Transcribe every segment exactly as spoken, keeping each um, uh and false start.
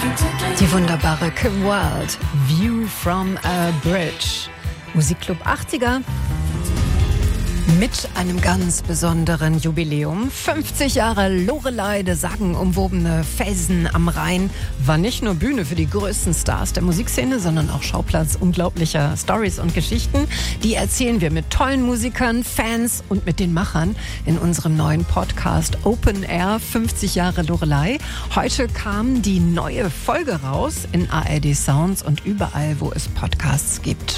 Die wunderbare Kim Wilde, View from a Bridge. Musikclub achtziger mit einem ganz besonderen Jubiläum. fünfzig Jahre Loreley, der sagenumwobene Felsen am Rhein, war nicht nur Bühne für die größten Stars der Musikszene, sondern auch Schauplatz unglaublicher Stories und Geschichten. Die erzählen wir mit tollen Musikern, Fans und mit den Machern in unserem neuen Podcast Open Air fünfzig Jahre Loreley. Heute kam die neue Folge raus in A R D Sounds und überall, wo es Podcasts gibt.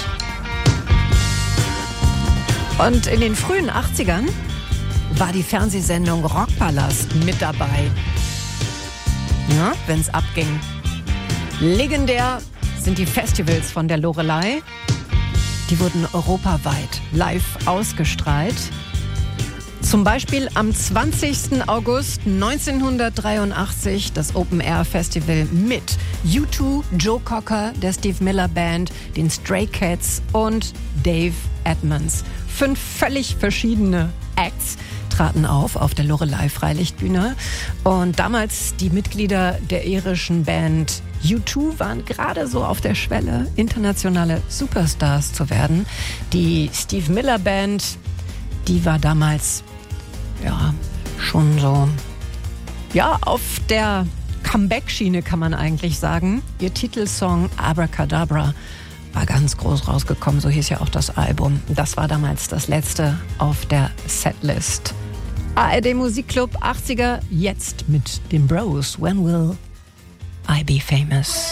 Und in den frühen achtzigern war die Fernsehsendung Rockpalast mit dabei. Ja, wenn's abging. Legendär sind die Festivals von der Loreley. Die wurden europaweit live ausgestrahlt. Zum Beispiel am zwanzigsten August neunzehnhundertdreiundachtzig das Open Air Festival mit U zwei, Joe Cocker, der Steve Miller Band, den Stray Cats und Dave Edmunds. Fünf völlig verschiedene Acts traten auf auf der Loreley Freilichtbühne. Und damals die Mitglieder der irischen Band U zwei waren gerade so auf der Schwelle, internationale Superstars zu werden. Die Steve Miller Band, die war damals ja schon so ja auf der Comeback-Schiene, kann man eigentlich sagen. Ihr Titelsong Abracadabra war ganz groß rausgekommen, so hieß ja auch das Album. Das war damals das letzte auf der Setlist. A R D Musikclub achtziger, jetzt mit den Bros. When will I be famous?